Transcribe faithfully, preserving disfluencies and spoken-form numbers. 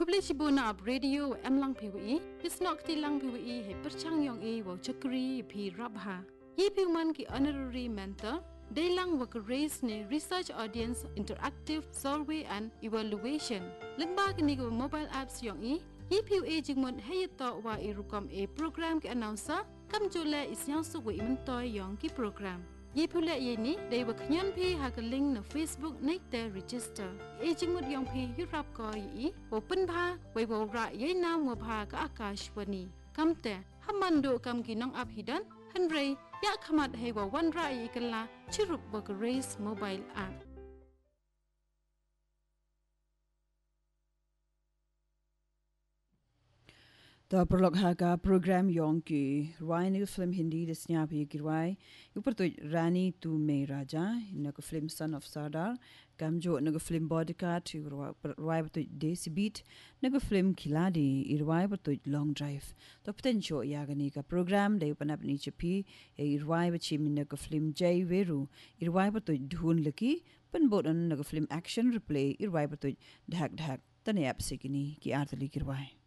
Kubli Shibuna ab radio em lang P W E, Pisnok ti lang P W E he perchang yong e wa chakri pi rabha. Ye pi man ki honorary mentor, they lang work raise ne research audience interactive survey and evaluation. Limba ki ni go mobile apps yong e, ye pi e jingmon he to wa e rukom e program ki announcer, kam jule is yang su we mentor yong ki program. Ye pula ye ni they were knyan pi ha ka link na Facebook nek te register e jingmut yong pi yurap ko yi open pha wei bo ra ye nam wa pha ka akashwani kamte hamando kam ki nong ap hidan hanrei ya khamat he wa wan ra yi kala chirup ba ka raise mobile app. तो प्रलोक हा का programme Yong की रानी फिल्म हिंदी दसनिया भी गिरवाई ऊपर तो रानी तू मैं राजा नक फिल्म सन ऑफ सरदार कम जो नक फिल्म बॉडीगार्ड इरवाई तो देसी बीट नक फिल्म खिलाड़ी इरवाई तो लॉन्ग ड्राइव तो पोटेंशियल यागनी का प्रोग्राम दे पन अपनी चपी इरवाई बची में नक फिल्म जय वेरू इरवाई तो ढूंढ लकी पन बोलन नक फिल्म एक्शन रिप्ले इरवाई तो ढक ढक तने आप से किनी की आरतली गिरवाई